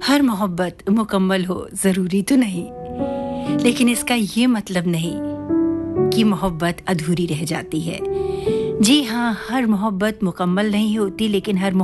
हर मोहब्बत मुकम्मल हो ज़रूरी तो नहीं, लेकिन इसका ये मतलब नहीं कि मोहब्बत अधूरी रह जाती है। जी हाँ, हर मोहब्बत मुकम्मल नहीं होती, लेकिन हर